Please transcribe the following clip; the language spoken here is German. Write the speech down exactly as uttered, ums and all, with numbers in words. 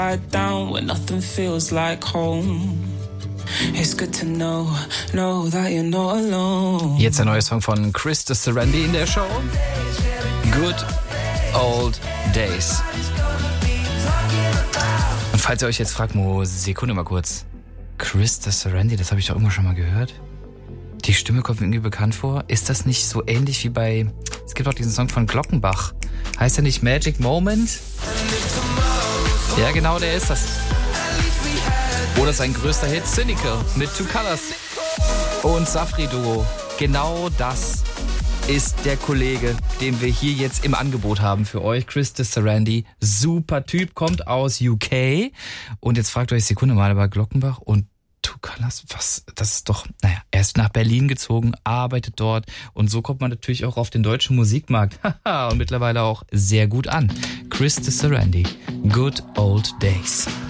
down when nothing feels like home. It's good to know, know that you're not alone. Jetzt der neue Song von Chris de Serendy in der Show. Good Old Days. Und falls ihr euch jetzt fragt, Mo, Sekunde mal kurz. Chris de Serendy, das habe ich doch irgendwo schon mal gehört. Die Stimme kommt mir irgendwie bekannt vor. Ist das nicht so ähnlich wie bei... Es gibt auch diesen Song von Glockenbach. Heißt der nicht Magic Moment? Ja, genau, der ist das. Oder sein größter Hit, Cynical, mit Two Colors und Safri-Duo. Genau das ist der Kollege, den wir hier jetzt im Angebot haben für euch. Chris de Serendy, super Typ, kommt aus U K. Und jetzt fragt euch Sekunde mal über Glockenbach und Two Colors, was, das ist doch, naja, er ist nach Berlin gezogen, arbeitet dort und so kommt man natürlich auch auf den deutschen Musikmarkt. Haha, und mittlerweile auch sehr gut an. Chris de Serendy, Good Old Days.